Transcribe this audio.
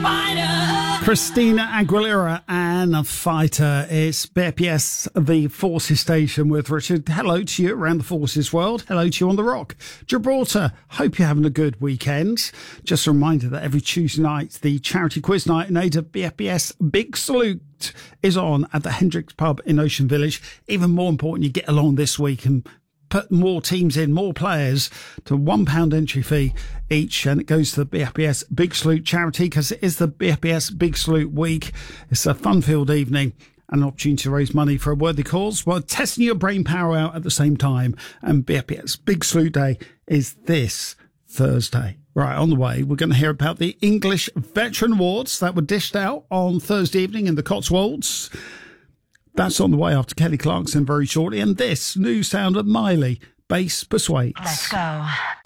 Christina Aguilera and a Fighter. It's BFBS, the Forces Station with Richard. Hello to you around the Forces world. Hello to you on the Rock. Gibraltar, hope you're having a good weekend. Just a reminder that every Tuesday night, the charity quiz night in aid of BFBS Big Salute is on at the Hendricks Pub in Ocean Village. Even more important, you get along this week and put more teams in, more players, to £1 entry fee each, and it goes to the BFBS Big Salute charity because it is the BFBS Big Salute week. It's a fun-filled evening, an opportunity to raise money for a worthy cause while testing your brain power out at the same time. And BFBS Big Salute Day is this Thursday. Right, on the way, we're going to hear about the English Veteran Awards that were dished out on Thursday evening in the Cotswolds. That's on the way after Kelly Clarkson very shortly. And this new sound of Miley, Bass Persuades. Let's go.